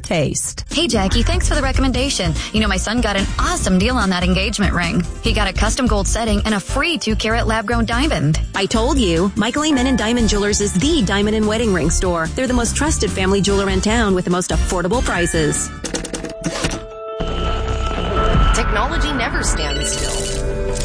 taste. Hey, Jackie, thanks for the recommendation. You know, my son got an awesome deal on that engagement ring. He got a custom gold setting and a free 2-carat lab-grown diamond. I told you, Michael Amen and Diamond Jewelers is the diamond and wedding ring store. They're the most trusted family jeweler in town with the most affordable prices. Technology never stands still.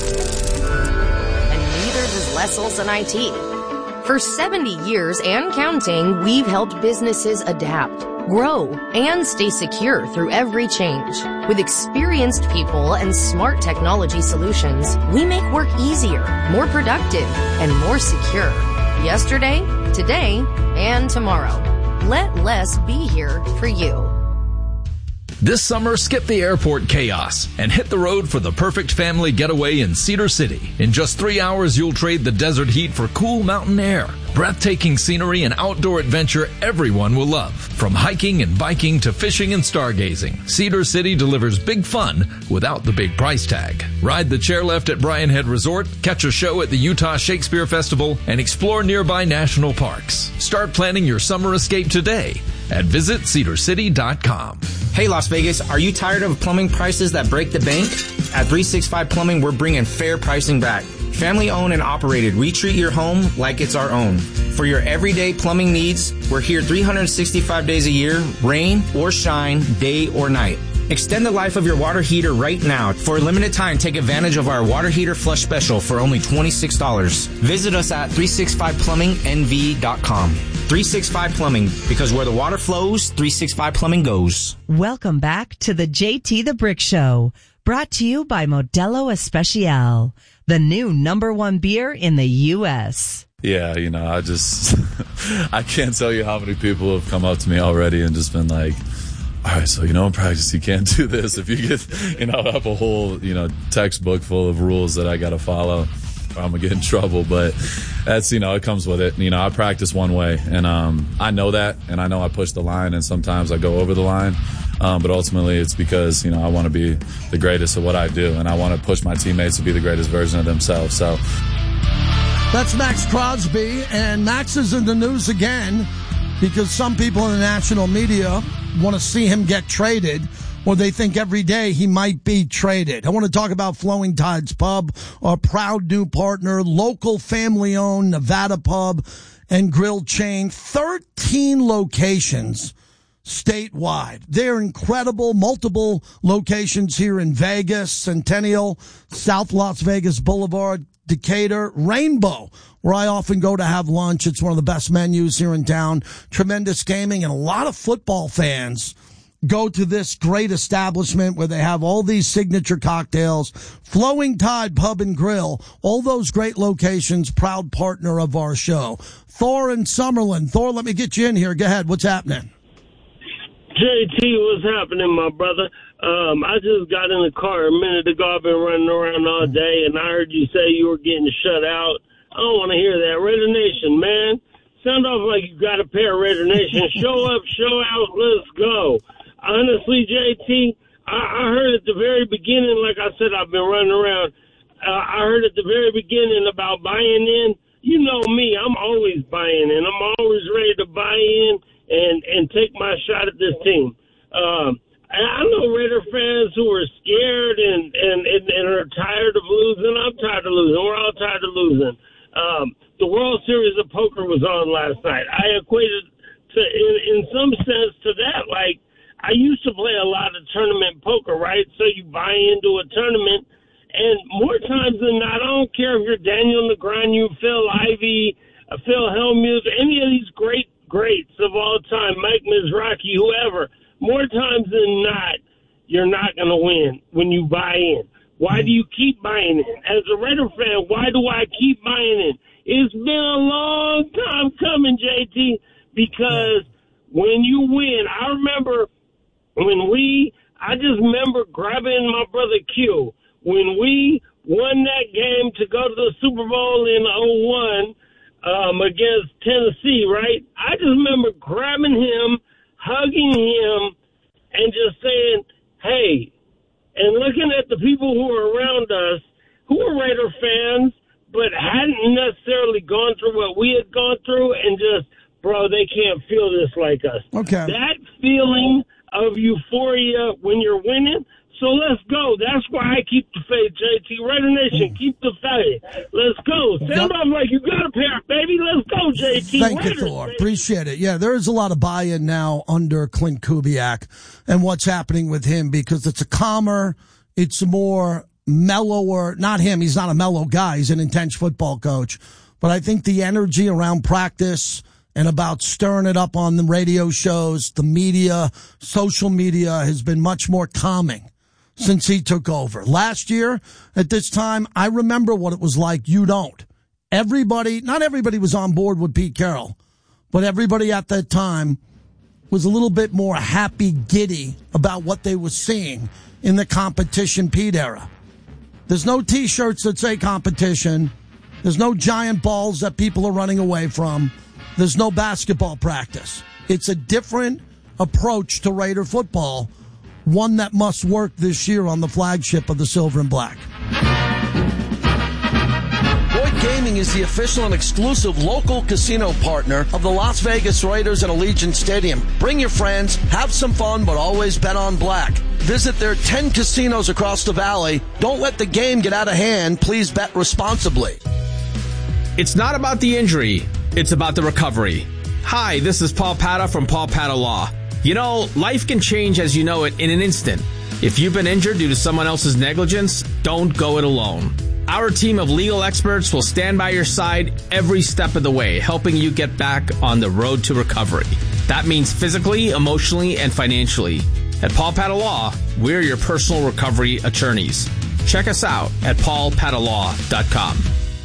And neither does Leslie and IT. For 70 years and counting, we've helped businesses adapt, grow, and stay secure through every change. With experienced people and smart technology solutions, we make work easier, more productive, and more secure. Yesterday, today, and tomorrow. Let Les be here for you. This summer, skip the airport chaos and hit the road for the perfect family getaway in Cedar City. In just 3 hours, you'll trade the desert heat for cool mountain air. Breathtaking scenery and outdoor adventure everyone will love. From hiking and biking to fishing and stargazing, Cedar City delivers big fun without the big price tag. Ride the chairlift at Bryan Head Resort, catch a show at the Utah Shakespeare Festival, and explore nearby national parks. Start planning your summer escape today at visitcedarcity.com. Hey Las Vegas, are you tired of plumbing prices that break the bank? At 365 Plumbing, we're bringing fair pricing back. Family owned and operated, we treat your home like it's our own. For your everyday plumbing needs, we're here 365 days a year, rain or shine, day or night. Extend the life of your water heater right now. For a limited time, take advantage of our water heater flush special for only $26. Visit us at 365plumbingnv.com. 365 Plumbing, because where the water flows, 365 Plumbing goes. Welcome back to the JT the Brick Show, brought to you by Modelo Especial, the new #1 beer in the U.S. Yeah, you know, I can't tell you how many people have come up to me already and just been like, all right, so, in practice, you can't do this. If you get, I have a whole, textbook full of rules that I got to follow, or I'm going to get in trouble. But that's, it comes with it. I practice one way, and I know that, and I know I push the line, and sometimes I go over the line. But ultimately, it's because, I want to be the greatest at what I do, and I want to push my teammates to be the greatest version of themselves. So that's Max Crosby, and Max is in the news again because some people in the national media want to see him get traded, or they think every day he might be traded. I want to talk about Flowing Tides Pub, our proud new partner, local family-owned Nevada pub and grill chain, 13 locations statewide. They're incredible, multiple locations here in Vegas, Centennial, South Las Vegas Boulevard, Decatur, Rainbow, where I often go to have lunch. It's one of the best menus here in town. Tremendous gaming, and a lot of football fans go to this great establishment where they have all these signature cocktails. Flowing Tide Pub and Grill, all those great locations, proud partner of our show. Thor in Summerlin. Thor, let me get you in here. Go ahead. What's happening? JT, what's happening, my brother? I just got in the car a minute ago. I've been running around all day, and I heard you say you were getting shut out. I don't want to hear that. Raider Nation, man. Sound off like you got a pair of Raider Nation. Show up, show out, let's go. Honestly, JT, I heard at the very beginning, like I said, I've been running around. I heard at the very beginning about buying in. You know me, I'm always buying in. I'm always ready to buy in and take my shot at this team. I know Raider fans who are scared and are tired of losing. I'm tired of losing. We're all tired of losing. The World Series of Poker was on last night. I equated to, in some sense, to that. Like, I used to play a lot of tournament poker, right? So you buy into a tournament, and more times than not, I don't care if you're Daniel Negreanu, Phil Ivey, Phil Hellmuth, any of these greats of all time, Mike Mizrachi, whoever, more times than not, you're not going to win when you buy in. Why do you keep buying in? As a Raider fan, why do I keep buying in? It's been a long time coming, JT, because when you win, I remember I just remember grabbing my brother Q. When we won that game to go to the Super Bowl in 2001 against Tennessee, right? I just remember grabbing him, hugging him, and just saying, hey, and looking at the people who were around us, who were Raider fans, but hadn't necessarily gone through what we had gone through, and just, bro, they can't feel this like us. Okay. That feeling of euphoria when you're winning. So let's go. That's why I keep the faith, JT. Raider Nation, keep the faith. Let's go. Sound off like you got a pair, baby. Let's go, JT. Thank Raiders, you, Thor. baby. Appreciate it. Yeah, there is a lot of buy-in now under Clint Kubiak and what's happening with him because it's a calmer, it's a more mellower, not him, he's not a mellow guy, he's an intense football coach. But I think the energy around practice and about stirring it up on the radio shows, the media, social media has been much more calming since he took over. Last year, at this time, I remember what it was like. You don't. Not everybody was on board with Pete Carroll, but everybody at that time was a little bit more happy, giddy about what they were seeing in the competition Pete era. There's no T-shirts that say competition. There's no giant balls that people are running away from. There's no basketball practice. It's a different approach to Raider football, one that must work this year on the flagship of the Silver and Black. Boyd Gaming is the official and exclusive local casino partner of the Las Vegas Raiders at Allegiant Stadium. Bring your friends, have some fun, but always bet on black. Visit their 10 casinos across the valley. Don't let the game get out of hand. Please bet responsibly. It's not about the injury. It's about the recovery. Hi, this is Paul Pata from Paul Pata Law. You know, life can change as you know it in an instant. If you've been injured due to someone else's negligence, don't go it alone. Our team of legal experts will stand by your side every step of the way, helping you get back on the road to recovery. That means physically, emotionally, and financially. At Paul Pata Law, we're your personal recovery attorneys. Check us out at paulpatalaw.com.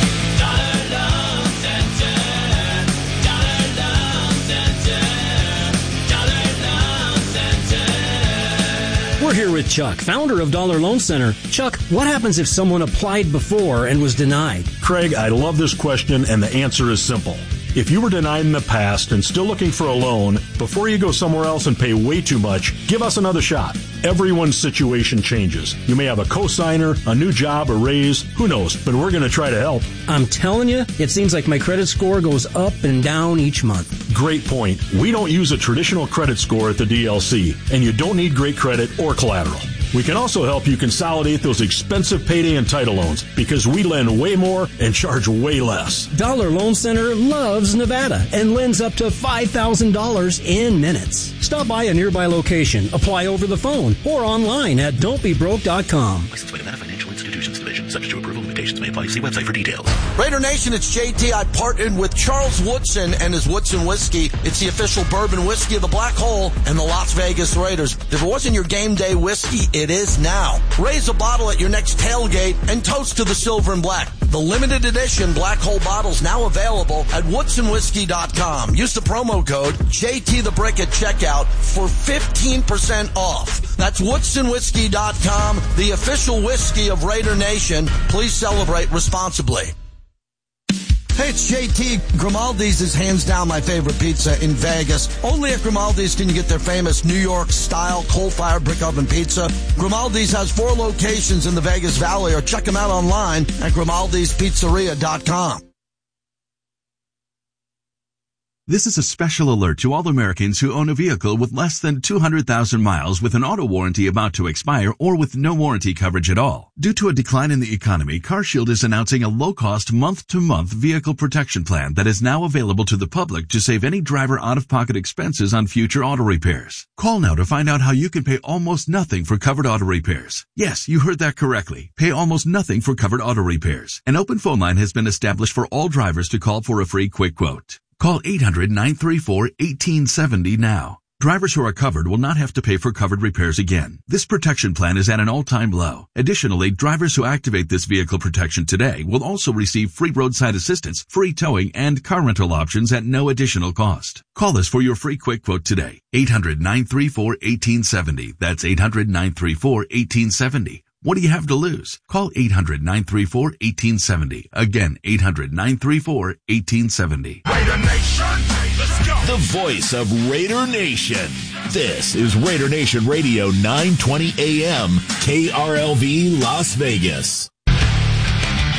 We're here with Chuck, founder of Dollar Loan Center. Chuck, what happens if someone applied before and was denied? Craig, I love this question, and the answer is simple. If you were denied in the past and still looking for a loan, before you go somewhere else and pay way too much, give us another shot. Everyone's situation changes. You may have a cosigner, a new job, a raise, who knows, but we're going to try to help. I'm telling you, it seems like my credit score goes up and down each month. Great point. We don't use a traditional credit score at the DLC, and you don't need great credit or collateral. We can also help you consolidate those expensive payday and title loans because we lend way more and charge way less. Dollar Loan Center loves Nevada and lends up to $5,000 in minutes. Stop by a nearby location, apply over the phone, or online at don'tbebroke.com. Licensed by Nevada Financial Institutions Division. Subject to approval. Limitations may apply. See website for details. Raider Nation, it's JT. I partnered with Charles Woodson and his Woodson Whiskey. It's the official bourbon whiskey of the Black Hole and the Las Vegas Raiders. If it wasn't your game day whiskey, it is now. Raise a bottle at your next tailgate and toast to the Silver and Black. The limited edition Black Hole bottles now available at woodsonwhiskey.com. Use the promo code JTTheBrick at checkout for 15% off. That's woodsonwhiskey.com, the official whiskey of Raider Nation. Please celebrate responsibly. Hey, it's JT. Grimaldi's is hands down my favorite pizza in Vegas. Only at Grimaldi's can you get their famous New York-style coal-fired brick oven pizza. Grimaldi's has 4 locations in the Vegas Valley, or check them out online at Grimaldi'sPizzeria.com. This is a special alert to all Americans who own a vehicle with less than 200,000 miles with an auto warranty about to expire or with no warranty coverage at all. Due to a decline in the economy, CarShield is announcing a low-cost month-to-month vehicle protection plan that is now available to the public to save any driver out-of-pocket expenses on future auto repairs. Call now to find out how you can pay almost nothing for covered auto repairs. Yes, you heard that correctly. Pay almost nothing for covered auto repairs. An open phone line has been established for all drivers to call for a free quick quote. Call 800-934-1870 now. Drivers who are covered will not have to pay for covered repairs again. This protection plan is at an all-time low. Additionally, drivers who activate this vehicle protection today will also receive free roadside assistance, free towing, and car rental options at no additional cost. Call us for your free quick quote today. 800-934-1870. That's 800-934-1870. What do you have to lose? Call 800-934-1870. Again, 800-934-1870. Raider Nation, let's go. The voice of Raider Nation. This is Raider Nation Radio 920 AM, KRLV Las Vegas.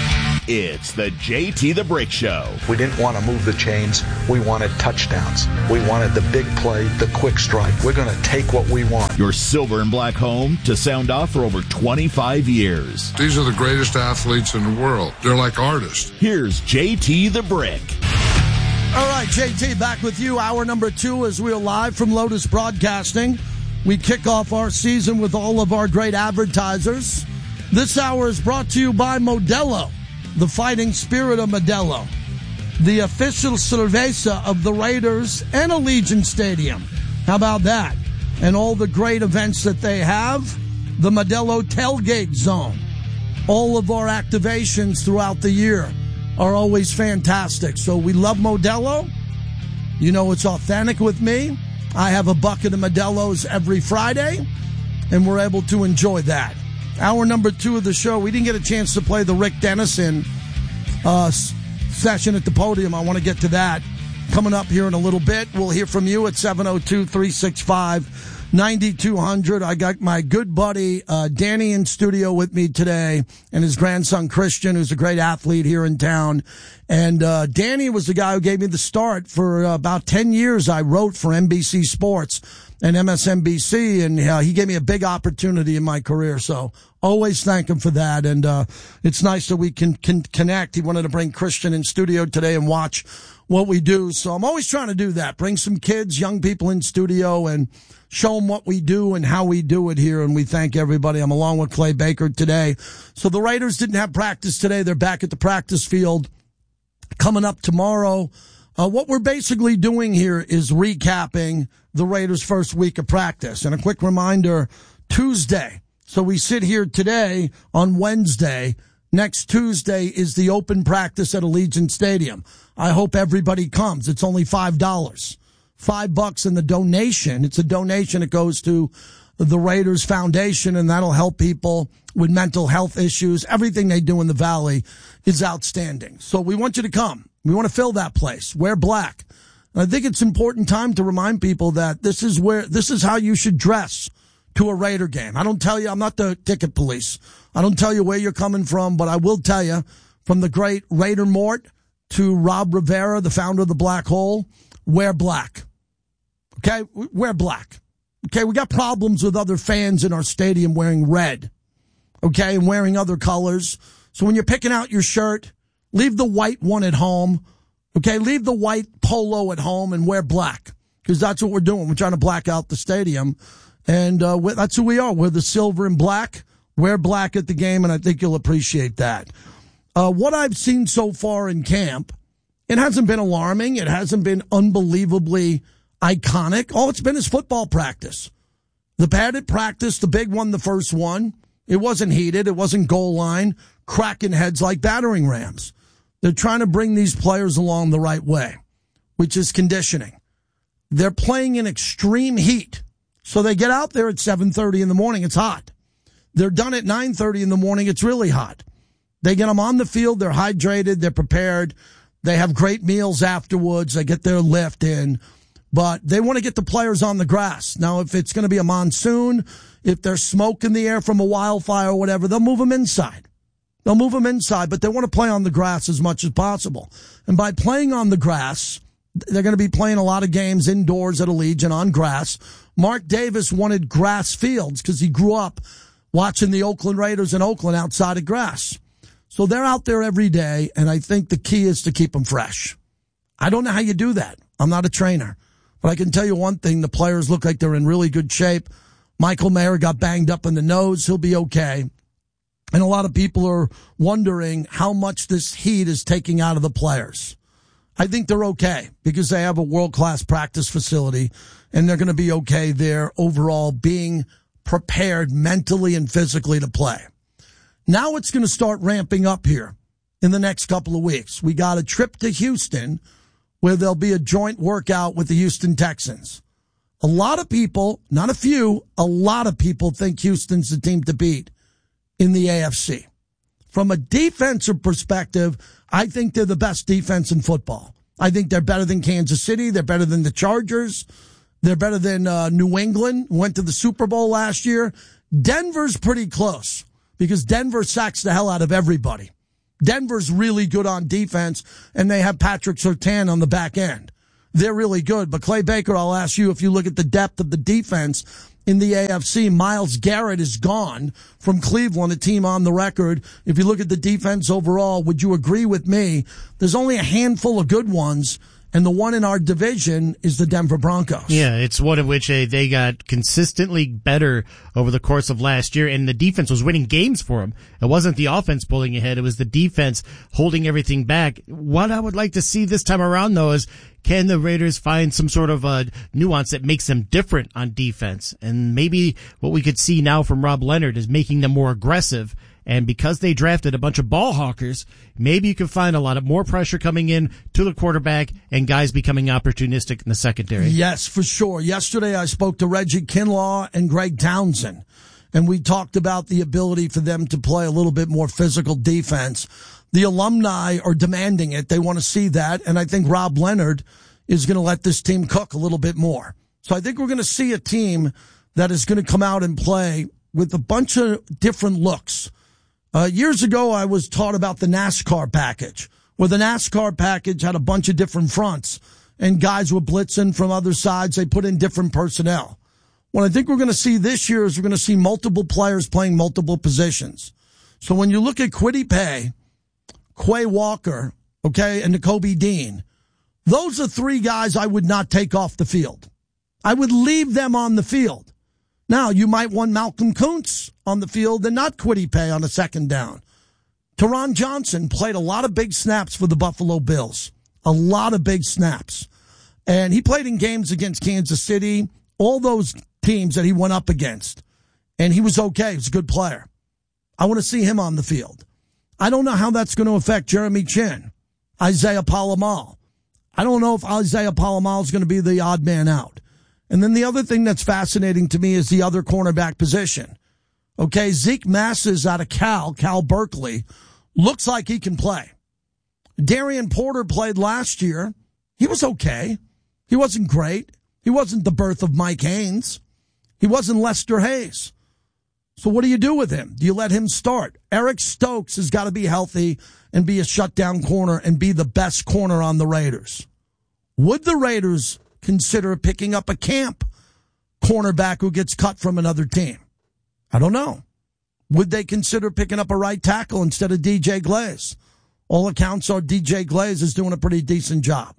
It's the JT the Brick Show. We didn't want to move the chains. We wanted touchdowns. We wanted the big play, the quick strike. We're going to take what we want. Your silver and black home to sound off for over 25 years. These are the greatest athletes in the world. They're like artists. Here's JT the Brick. All right, JT, back with you. Hour number 2 as we're live from Lotus Broadcasting. We kick off our season with all of our great advertisers. This hour is brought to you by Modelo, the fighting spirit of Modelo, the official cerveza of the Raiders and Allegiant Stadium. How about that? And all the great events that they have, the Modelo Tailgate Zone. All of our activations throughout the year are always fantastic. So we love Modelo. You know it's authentic with me. I have a bucket of Modelo's every Friday, and we're able to enjoy that. Hour number 2 of the show, we didn't get a chance to play the Rick Dennison session at the podium. I want to get to that coming up here in a little bit. We'll hear from you at 702-365-9200. I got my good buddy Danny in studio with me today, and his grandson Christian, who's a great athlete here in town. And Danny was the guy who gave me the start. For about 10 years, I wrote for NBC Sports and MSNBC, and he gave me a big opportunity in my career. So always thank him for that. And it's nice that we can connect. He wanted to bring Christian in studio today and watch what we do. So I'm always trying to do that. Bring some kids, young people in studio and show them what we do and how we do it here. And we thank everybody. I'm along with Clay Baker today. So the Raiders didn't have practice today. They're back at the practice field coming up tomorrow. What we're basically doing here is recapping the Raiders' first week of practice. And a quick reminder, Tuesday. So we sit here today on Wednesday. Next Tuesday is the open practice at Allegiant Stadium. I hope everybody comes. It's only $5. $5 in the donation. It's a donation. It goes to the Raiders Foundation, and that'll help people with mental health issues. Everything they do in the Valley is outstanding. So we want you to come. We want to fill that place. Wear black. And I think it's important time to remind people that this is how you should dress to a Raider game. I don't tell you, I'm not the ticket police. I don't tell you where you're coming from, but I will tell you, from the great Raider Mort to Rob Rivera, the founder of the Black Hole, wear black. Okay? Wear black. Okay? We got problems with other fans in our stadium wearing red. Okay? And wearing other colors. So when you're picking out your shirt, leave the white one at home. Okay? Leave the white polo at home and wear black. Because that's what we're doing. We're trying to black out the stadium. And that's who we are. We're the silver and black. Wear black at the game, and I think you'll appreciate that. What I've seen so far in camp, it hasn't been alarming. It hasn't been unbelievably iconic. All it's been is football practice. The padded practice, the big one, the first one, it wasn't heated. It wasn't goal line, cracking heads like battering rams. They're trying to bring these players along the right way, which is conditioning. They're playing in extreme heat. So they get out there at 7:30 in the morning. It's hot. They're done at 9:30 in the morning. It's really hot. They get them on the field. They're hydrated. They're prepared. They have great meals afterwards. They get their lift in. But they want to get the players on the grass. Now, if it's going to be a monsoon, if there's smoke in the air from a wildfire or whatever, they'll move them inside. They'll move them inside, but they want to play on the grass as much as possible. And by playing on the grass, they're going to be playing a lot of games indoors at Allegiant on grass. Mark Davis wanted grass fields because he grew up watching the Oakland Raiders in Oakland outside of grass. So they're out there every day, and I think the key is to keep them fresh. I don't know how you do that. I'm not a trainer. But I can tell you one thing, the players look like they're in really good shape. Michael Mayer got banged up in the nose. He'll be okay. And a lot of people are wondering how much this heat is taking out of the players. I think they're okay because they have a world-class practice facility, and they're going to be okay there overall, being prepared mentally and physically to play. Now it's going to start ramping up here in the next couple of weeks. We got a trip to Houston where there'll be a joint workout with the Houston Texans. A lot of people, not a few, a lot of people think Houston's the team to beat in the AFC. From a defensive perspective, I think they're the best defense in football. I think they're better than Kansas City. They're better than the Chargers. They're better than New England, went to the Super Bowl last year. Denver's pretty close because Denver sacks the hell out of everybody. Denver's really good on defense, and they have Patrick Surtain on the back end. They're really good. But Clay Baker, I'll ask you, if you look at the depth of the defense in the AFC, Myles Garrett is gone from Cleveland, a team on the record. If you look at the defense overall, would you agree with me? There's only a handful of good ones, and the one in our division is the Denver Broncos. Yeah, it's one of which they got consistently better over the course of last year, and the defense was winning games for them. It wasn't the offense pulling ahead. It was the defense holding everything back. What I would like to see this time around, though, is can the Raiders find some sort of nuance that makes them different on defense? And maybe what we could see now from Rob Leonard is making them more aggressive. And because they drafted a bunch of ball hawkers, maybe you can find a lot of more pressure coming in to the quarterback and guys becoming opportunistic in the secondary. Yes, for sure. Yesterday I spoke to Reggie Kinlaw and Greg Townsend, and we talked about the ability for them to play a little bit more physical defense. The alumni are demanding it. They want to see that, and I think Rob Leonard is going to let this team cook a little bit more. So I think we're going to see a team that is going to come out and play with a bunch of different looks. Years ago, I was taught about the NASCAR package, where the NASCAR package had a bunch of different fronts, and guys were blitzing from other sides. They put in different personnel. What I think we're going to see this year is we're going to see multiple players playing multiple positions. So when you look at Kwity Paye, Quay Walker, okay, and Nakobe Dean, those are three guys I would not take off the field. I would leave them on the field. Now, you might want Malcolm Kuntz on the field and not Kwity Paye on a second down. Teron Johnson played a lot of big snaps for the Buffalo Bills. A lot of big snaps. And he played in games against Kansas City, all those teams that he went up against. And he was okay. He was a good player. I want to see him on the field. I don't know how that's going to affect Jeremy Chin, Isaiah Palomal. I don't know if Isaiah Palomal is going to be the odd man out. And then the other thing that's fascinating to me is the other cornerback position. Okay, Zeke Masses out of Cal Berkeley, looks like he can play. Darian Porter played last year. He was okay. He wasn't great. He wasn't the birth of Mike Haynes. He wasn't Lester Hayes. So what do you do with him? Do you let him start? Eric Stokes has got to be healthy and be a shutdown corner and be the best corner on the Raiders. Would the Raiders consider picking up a camp cornerback who gets cut from another team? I don't know. Would they consider picking up a right tackle instead of DJ Glaze? All accounts are DJ Glaze is doing a pretty decent job.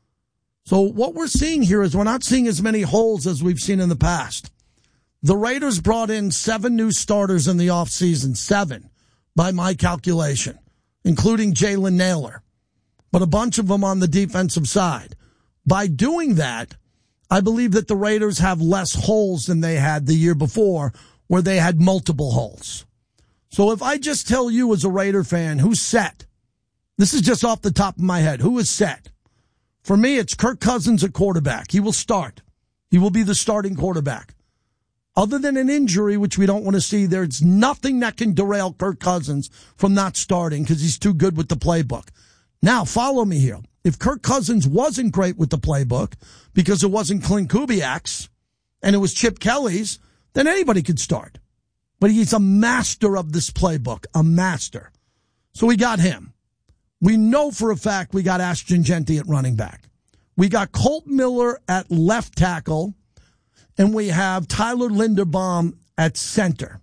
So what we're seeing here is we're not seeing as many holes as we've seen in the past. The Raiders brought in 7 new starters in the offseason, 7 by my calculation, including Jalen Nailor, but a bunch of them on the defensive side. By doing that, I believe that the Raiders have less holes than they had the year before, where they had multiple holes. So if I just tell you as a Raider fan who's set, this is just off the top of my head, who is set? For me, it's Kirk Cousins at quarterback. He will start. He will be the starting quarterback. Other than an injury, which we don't want to see, there's nothing that can derail Kirk Cousins from not starting because he's too good with the playbook. Now, follow me here. If Kirk Cousins wasn't great with the playbook because it wasn't Clint Kubiak's and it was Chip Kelly's, then anybody could start. But he's a master of this playbook, a master. So we got him. We know for a fact we got Ashton Jeanty at running back. We got Colt Miller at left tackle, and we have Tyler Linderbaum at center.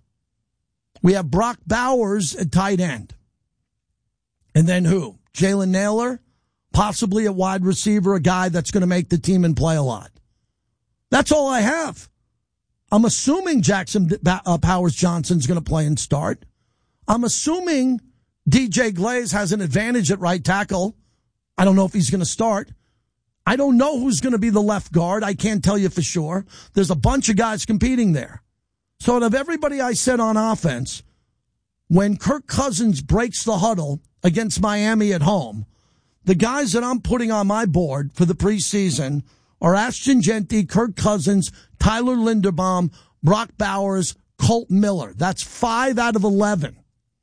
We have Brock Bowers at tight end. And then who? Jalen Nailor? Possibly a wide receiver, a guy that's going to make the team and play a lot. That's all I have. I'm assuming Jackson Powers Johnson's going to play and start. I'm assuming DJ Glaze has an advantage at right tackle. I don't know if he's going to start. I don't know who's going to be the left guard. I can't tell you for sure. There's a bunch of guys competing there. So out of everybody I said on offense, when Kirk Cousins breaks the huddle against Miami at home, the guys that I'm putting on my board for the preseason are Ashton Jeanty, Kirk Cousins, Tyler Linderbaum, Brock Bowers, Colt Miller. That's 5 out of 11.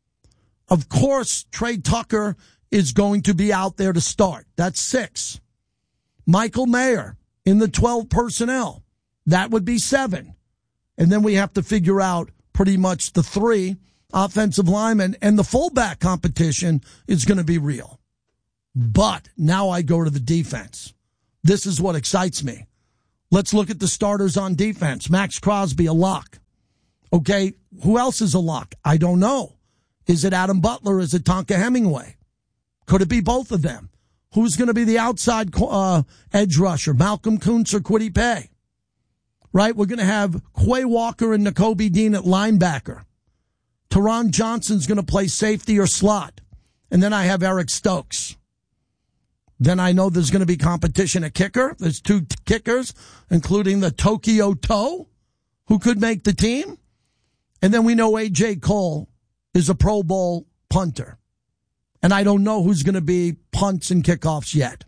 Of course, Trey Tucker is going to be out there to start. That's 6. Michael Mayer in the 12 personnel. That would be 7. And then we have to figure out pretty much the 3. offensive linemen, and the fullback competition is going to be real. But now I go to the defense. This is what excites me. Let's look at the starters on defense. Max Crosby, a lock. Okay, who else is a lock? I don't know. Is it Adam Butler? Is it Tonka Hemingway? Could it be both of them? Who's going to be the outside edge rusher? Malcolm Kuntz or Kwity Paye? Right? We're going to have Quay Walker and Nakobe Dean at linebacker. Teron Johnson's going to play safety or slot. And then I have Eric Stokes. Then I know there's going to be competition at kicker. There's 2 kickers, including the Tokyo Toe, who could make the team. And then we know A.J. Cole is a Pro Bowl punter. And I don't know who's going to be punts and kickoffs yet.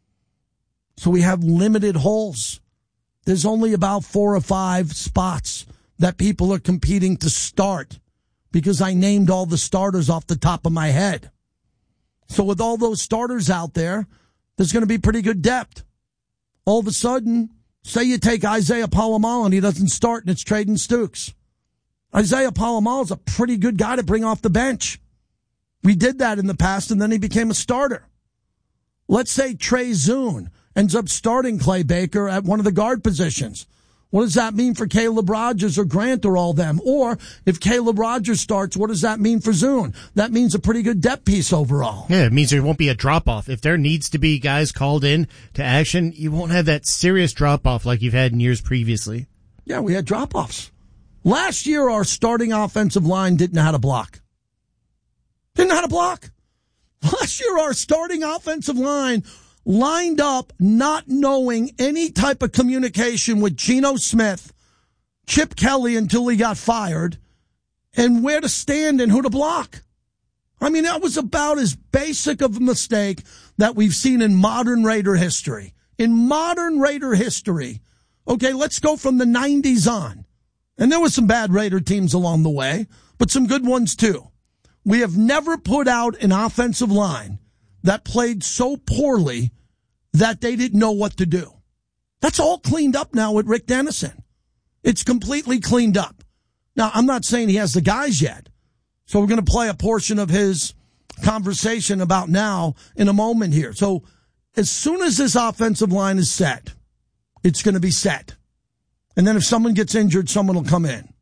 So we have limited holes. There's only about 4 or 5 spots that people are competing to start because I named all the starters off the top of my head. So with all those starters out there, there's going to be pretty good depth. All of a sudden, say you take Isaiah Palomalo and he doesn't start and it's Traden Stukes. Isaiah Palomalo is a pretty good guy to bring off the bench. We did that in the past, and then he became a starter. Let's say Trey Zune ends up starting Clay Baker at one of the guard positions. What does that mean for Caleb Rogers or Grant or all them? Or if Caleb Rogers starts, what does that mean for Zune? That means a pretty good depth piece overall. Yeah, it means there won't be a drop-off. If there needs to be guys called in to action, you won't have that serious drop-off like you've had in years previously. Yeah, we had drop-offs. Last year, our starting offensive line didn't know how to block. Didn't know how to block. Last year, our starting offensive line lined up not knowing any type of communication with Geno Smith, Chip Kelly until he got fired, and where to stand and who to block. I mean, that was about as basic of a mistake that we've seen in modern Raider history. In modern Raider history, okay, let's go from the 90s on. And there were some bad Raider teams along the way, but some good ones too. We have never put out an offensive line that played so poorly that they didn't know what to do. That's all cleaned up now with Rick Dennison. It's completely cleaned up. Now, I'm not saying he has the guys yet, so we're going to play a portion of his conversation about now in a moment here. So as soon as this offensive line is set, it's going to be set. And then if someone gets injured, someone will come in.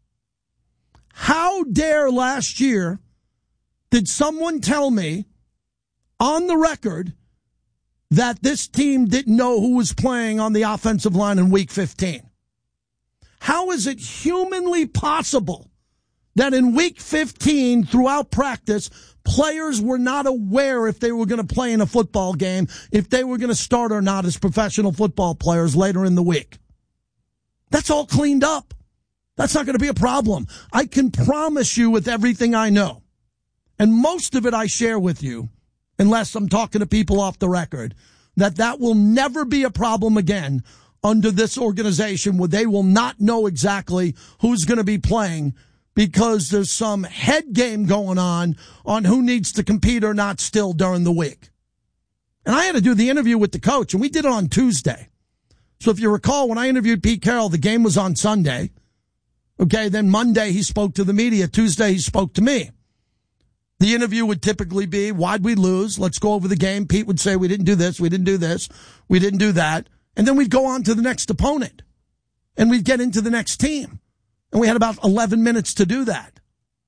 How dare last year did someone tell me on the record that this team didn't know who was playing on the offensive line in week 15? How is it humanly possible that in week 15 throughout practice, players were not aware if they were going to play in a football game, if they were going to start or not as professional football players later in the week? That's all cleaned up. That's not going to be a problem. I can promise you with everything I know, and most of it I share with you, unless I'm talking to people off the record, that will never be a problem again under this organization where they will not know exactly who's going to be playing because there's some head game going on who needs to compete or not still during the week. And I had to do the interview with the coach, and we did it on Tuesday. So if you recall, when I interviewed Pete Carroll, the game was on Sunday. Okay, then Monday he spoke to the media. Tuesday he spoke to me. The interview would typically be, why'd we lose? Let's go over the game. Pete would say, we didn't do this, we didn't do this, we didn't do that. And then we'd go on to the next opponent. And we'd get into the next team. And we had about 11 minutes to do that.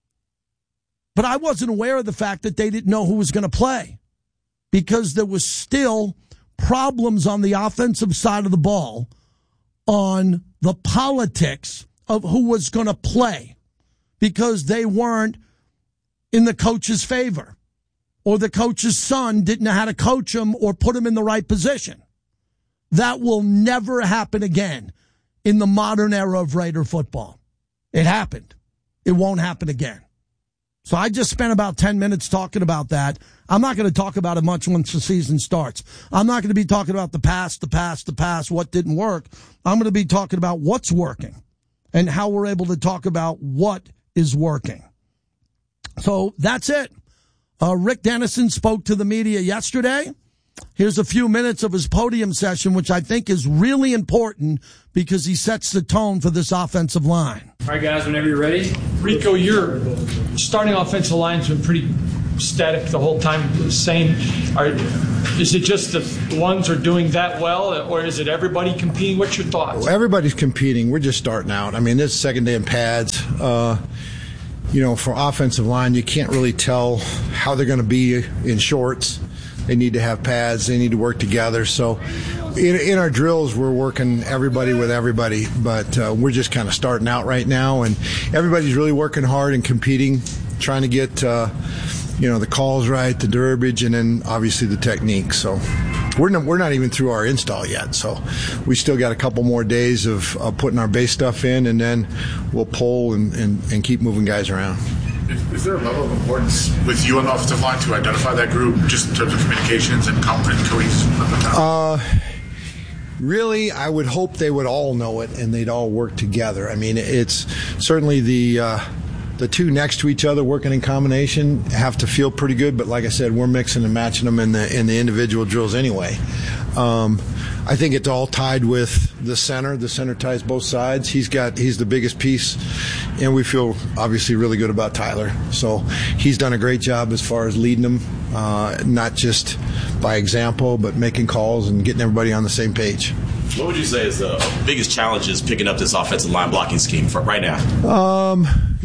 But I wasn't aware of the fact that they didn't know who was going to play. Because there was still problems on the offensive side of the ball on the politics of who was going to play. Because they weren't in the coach's favor, or the coach's son didn't know how to coach him or put him in the right position. That will never happen again in the modern era of Raider football. It happened. It won't happen again. So I just spent about 10 minutes talking about that. I'm not going to talk about it much once the season starts. I'm not going to be talking about the past, what didn't work. I'm going to be talking about what's working and how we're able to talk about what is working. So that's it. Rick Dennison spoke to the media yesterday. Here's a few minutes of his podium session, which I think is really important because he sets the tone for this offensive line. All right, guys, whenever you're ready. Rico, your starting offensive line's been pretty static the whole time, the same. Is it just the ones are doing that well, or is it everybody competing? What's your thoughts? Well, everybody's competing. We're just starting out. I mean, this is second day in pads. For offensive line, you can't really tell how they're going to be in shorts. They need to have pads. They need to work together. So in our drills, we're working everybody with everybody, but we're just kind of starting out right now, and everybody's really working hard and competing, trying to get the calls right, the verbiage, and then obviously the technique. So we're not even through our install yet. So we still got a couple more days of putting our base stuff in, and then we'll pull and keep moving guys around. Is there a level of importance with you on the offensive line to identify that group, just in terms of communications and cohesion? Really, I would hope they would all know it and they'd all work together. I mean, it's certainly the two next to each other working in combination have to feel pretty good. But like I said, we're mixing and matching them in the individual drills anyway. I think it's all tied with the center. The center ties both sides. He's the biggest piece, and we feel obviously really good about Tyler. So he's done a great job as far as leading them, not just by example, but making calls and getting everybody on the same page. What would you say is the biggest challenges picking up this offensive line blocking scheme for right now?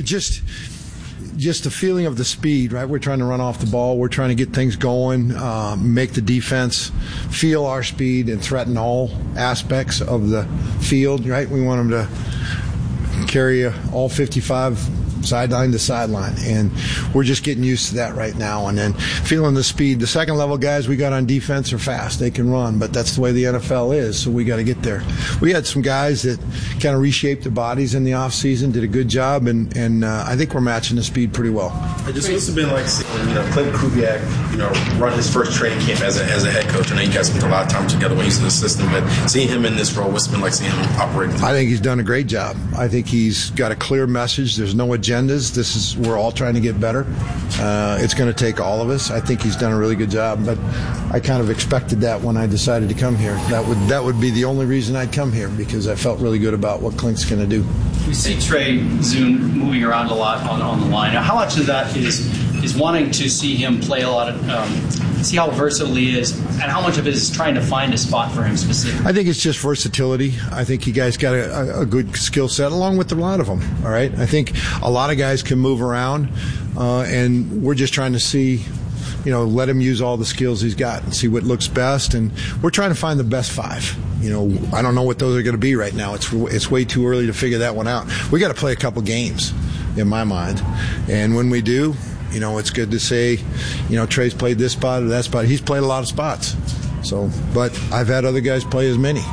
Just the feeling of the speed, right? We're trying to run off the ball. We're trying to get things going, make the defense feel our speed and threaten all aspects of the field, right? We want them to carry all 55 sideline to sideline, and we're just getting used to that right now. And then feeling the speed. The second level guys we got on defense are fast. They can run, but that's the way the NFL is, so we got to get there. We had some guys that kind of reshaped their bodies in the offseason, did a good job, and I think we're matching the speed pretty well. It just must have been like seeing, Clint Kubiak, run his first training camp as a head coach. I know you guys spent a lot of time together when he's in the system, but seeing him in this role, what's it been like seeing him operate? I think he's done a great job. I think he's got a clear message. There's no agenda. We're all trying to get better. It's going to take all of us. I think he's done a really good job, but I kind of expected that when I decided to come here. That would be the only reason I'd come here, because I felt really good about what Clint's going to do. We see Trey Zune moving around a lot on the line. Now, how much of that is wanting to see him play a lot of, see how versatile he is, and how much of it is trying to find a spot for him specifically? I think it's just versatility. I think you guys got a good skill set, along with a lot of them. All right, I think a lot of guys can move around, and we're just trying to see, let him use all the skills he's got and see what looks best. And we're trying to find the best five. I don't know what those are going to be right now. It's way too early to figure that one out. We got to play a couple games, in my mind, and when we do, it's good to say, Trey's played this spot or that spot. He's played a lot of spots. So, but I've had other guys play as many.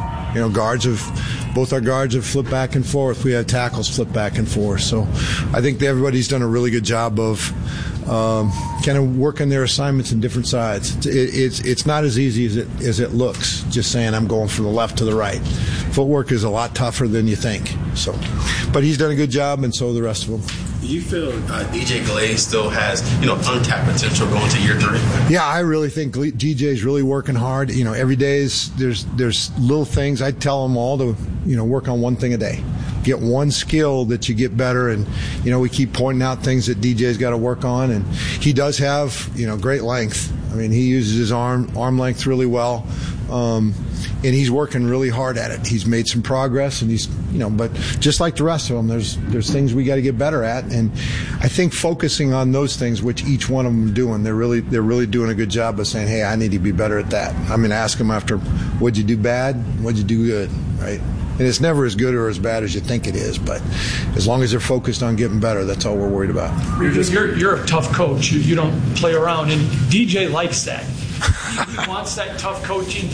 Both our guards have flipped back and forth. We have tackles flip back and forth. So I think everybody's done a really good job of kind of working their assignments in different sides. It's not as easy as it looks, just saying I'm going from the left to the right. Footwork is a lot tougher than you think. So, but he's done a good job, and so the rest of them. Do you feel DJ Glaze still has, untapped potential going to year 3? Yeah, I really think DJ's really working hard. Every day there's little things. I tell them all to, work on one thing a day. Get one skill that you get better, and we keep pointing out things that DJ's got to work on, and he does have great length. I mean, he uses his arm length really well, and he's working really hard at it. He's made some progress, and he's but just like the rest of them, there's things we got to get better at, and I think focusing on those things, which each one of them are doing, they're really doing a good job of saying, hey, I need to be better at that. I'm going to ask them after, what'd you do bad, what'd you do good, right? And it's never as good or as bad as you think it is, but as long as they're focused on getting better, that's all we're worried about. You're a tough coach. You don't play around, and DJ likes that. He wants that tough coaching.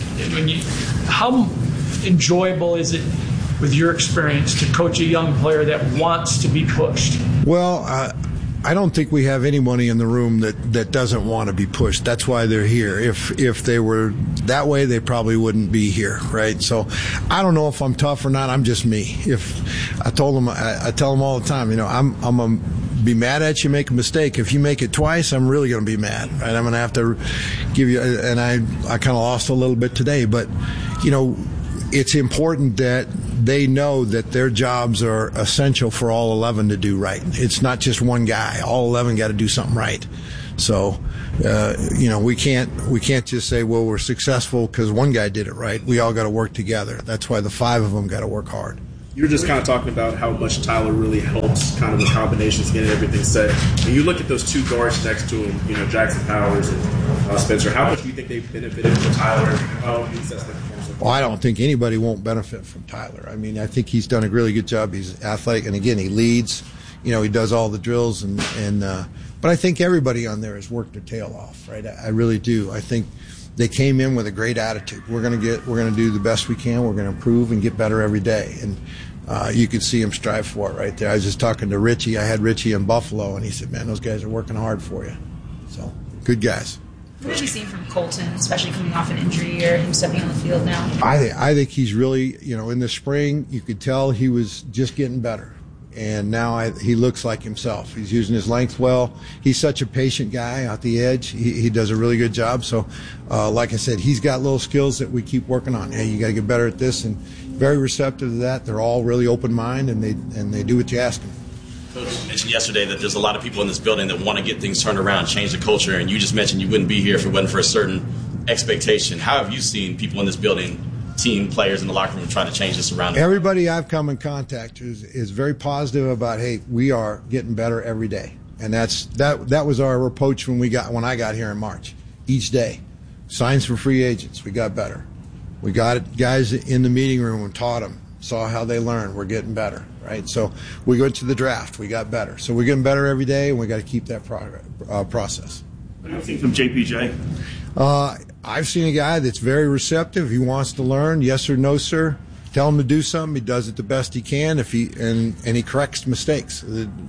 How enjoyable is it, with your experience, to coach a young player that wants to be pushed? Well, I don't think we have anybody in the room that doesn't want to be pushed. That's why they're here. If they were that way, they probably wouldn't be here, right? So I don't know if I'm tough or not. I'm just me. If I tell them all the time, I'm gonna be mad at you, make a mistake. If you make it twice, I'm really going to be mad, right? I'm going to have to give you, and I kind of lost a little bit today, but it's important that they know that their jobs are essential for all 11 to do right. It's not just one guy. All 11 got to do something right. So, we can't just say, well, we're successful because one guy did it right. We all got to work together. That's why the 5 of them got to work hard. You were just kind of talking about how much Tyler really helps kind of the combinations, getting everything set. When you look at those 2 guards next to him, Jackson Powers and Spencer, how much do you think they've benefited from Tyler? Well, I don't think anybody won't benefit from Tyler. I mean, I think he's done a really good job. He's athletic, and again, he leads. He does all the drills, but I think everybody on there has worked their tail off, right? I really do. I think they came in with a great attitude. We're going to do the best we can. We're going to improve and get better every day. And you could see him strive for it right there. I was just talking to Richie. I had Richie in Buffalo, and he said, man, those guys are working hard for you. So, good guys. What have you seen from Colton, especially coming off an injury year, him stepping on the field now? I think he's really, in the spring, you could tell he was just getting better. And now he looks like himself. He's using his length well. He's such a patient guy out the edge. He does a really good job. So, like I said, he's got little skills that we keep working on. Hey, you got to get better at this. And very receptive to that. They're all really open minded, and they do what you ask them. Coach, you mentioned yesterday that there's a lot of people in this building that want to get things turned around, change the culture, and you just mentioned you wouldn't be here if it wasn't for a certain expectation. How have you seen people in this building, team players in the locker room, try to change this around? Everybody I've come in contact with is very positive about, hey, we are getting better every day, and that was our approach when I got here in March. Each day, signs for free agents, we got better. We got guys in the meeting room and taught them, saw how they learn. We're getting better, right? So we went to the draft, we got better. So we're getting better every day, and we got to keep that process. What do you think from JPJ? I've seen a guy that's very receptive. He wants to learn. Yes or no, sir. Tell him to do something. He does it the best he can. And he corrects mistakes.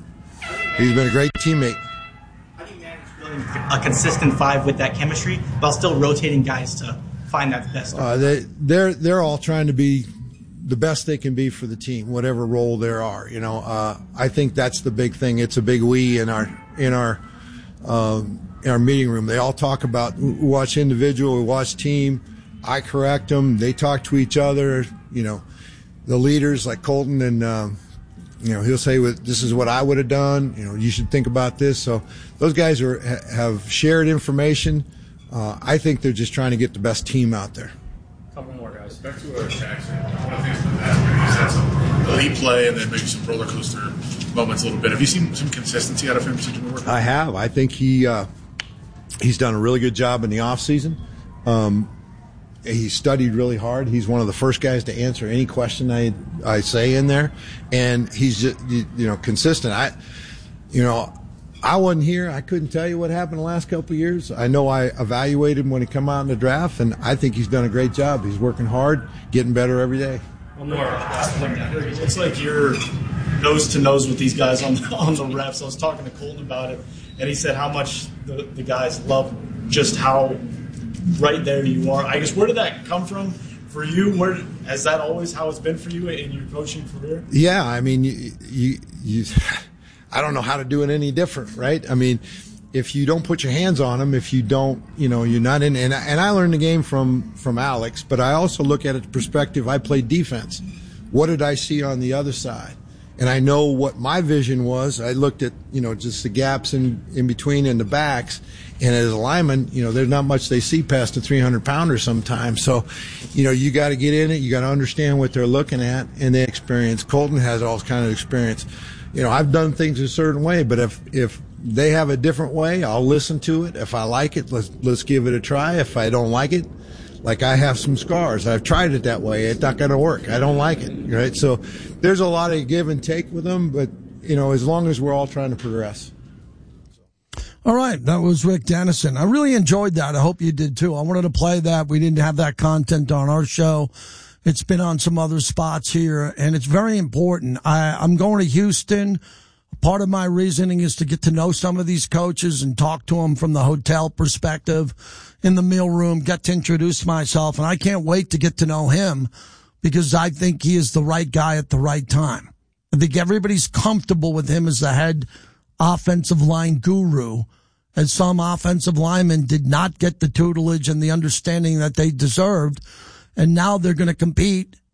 He's been a great teammate. How do you manage building a consistent 5 with that chemistry while still rotating guys to find that best? They're all trying to be the best they can be for the team, whatever role there are. I think that's the big thing. It's a big we in our meeting room. They all talk about, we watch individual, we watch team. I correct them. They talk to each other. The leaders like Colton, and he'll say, "This is what I would have done. You should think about this." So those guys have shared information. I think they're just trying to get the best team out there. Couple more guys. Back to Jackson. One of the things with that, he's had some elite play and then maybe some roller coaster moments a little bit. Have you seen some consistency out of him since you've been working? I have. I think he's done a really good job in the off season. He studied really hard. He's one of the first guys to answer any question I say in there, and he's just consistent. I wasn't here. I couldn't tell you what happened the last couple of years. I know I evaluated him when he come out in the draft, and I think he's done a great job. He's working hard, getting better every day. One more. It looks like you're nose to nose with these guys on the refs. I was talking to Colton about it, and he said how much the guys love just how right there you are. I guess, where did that come from for you? Has that always how it's been for you in your coaching career? Yeah, I mean, you I don't know how to do it any different, right? I mean, if you don't put your hands on them, if you don't, you're not in. And I learned the game from Alex, but I also look at it the perspective. I played defense. What did I see on the other side? And I know what my vision was. I looked at, just the gaps in between and the backs. And as a lineman, there's not much they see past a 300-pounder sometimes. So, you got to get in it. You got to understand what they're looking at and the experience. Colton has all kind of experience. I've done things a certain way, but if they have a different way, I'll listen to it. If I like it, let's give it a try. If I don't like it, like I have some scars. I've tried it that way. It's not going to work. I don't like it, right? So there's a lot of give and take with them, but, as long as we're all trying to progress. All right, that was Rick Dennison. I really enjoyed that. I hope you did too. I wanted to play that. We didn't have that content on our show. It's been on some other spots here, and it's very important. I'm going to Houston. Part of my reasoning is to get to know some of these coaches and talk to them from the hotel perspective in the meal room, get to introduce myself, and I can't wait to get to know him because I think he is the right guy at the right time. I think everybody's comfortable with him as the head offensive line guru, as some offensive linemen did not get the tutelage and the understanding that they deserved. And now they're going to compete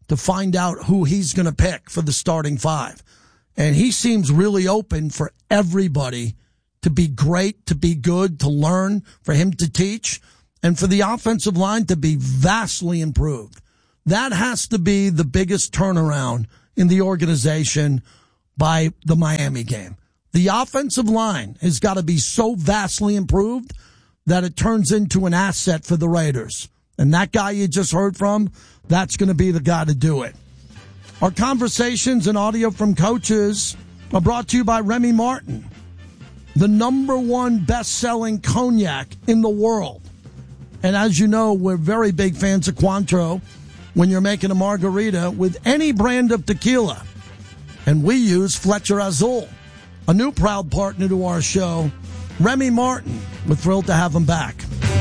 to find out who he's going to pick for the starting five. And he seems really open for everybody to be great, to be good, to learn, for him to teach, and for the offensive line to be vastly improved. That has to be the biggest turnaround in the organization by the Miami game. The offensive line has got to be so vastly improved that it turns into an asset for the Raiders. And that guy you just heard from, that's going to be the guy to do it. Our conversations and audio from coaches are brought to you by Remy Martin, the #1 best-selling cognac in the world. And as you know, we're very big fans of Cointreau when you're making a margarita with any brand of tequila. And we use Fletcher Azul, a new proud partner to our show, Remy Martin. We're thrilled to have him back.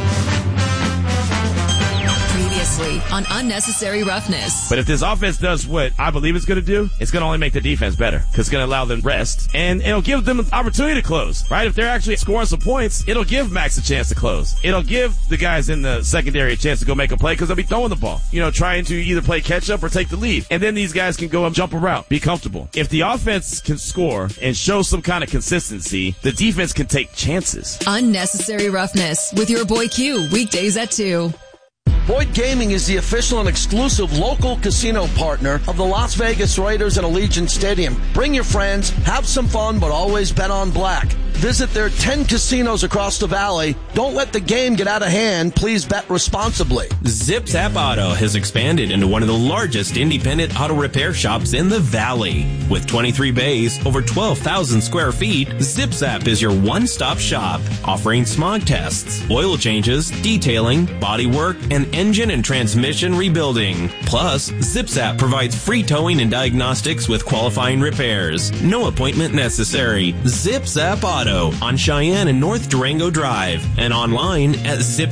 Previously on Unnecessary Roughness. But if this offense does what I believe it's going to do, it's going to only make the defense better because it's going to allow them rest and it'll give them an opportunity to close, right? If they're actually scoring some points, it'll give Max a chance to close. It'll give the guys in the secondary a chance to go make a play because they'll be throwing the ball, trying to either play catch up or take the lead. And then these guys can go and jump around, be comfortable. If the offense can score and show some kind of consistency, the defense can take chances. Unnecessary Roughness with your boy Q, weekdays at 2. Boyd Gaming is the official and exclusive local casino partner of the Las Vegas Raiders and Allegiant Stadium. Bring your friends, have some fun, but always bet on black. Visit their 10 casinos across the valley. Don't let the game get out of hand. Please bet responsibly. ZipZap Auto has expanded into one of the largest independent auto repair shops in the valley. With 23 bays, over 12,000 square feet, ZipZap is your one-stop shop, offering smog tests, oil changes, detailing, bodywork, and engine and transmission rebuilding. Plus, ZipZap provides free towing and diagnostics with qualifying repairs. No appointment necessary. ZipZap Auto on Cheyenne and North Durango Drive and online at zip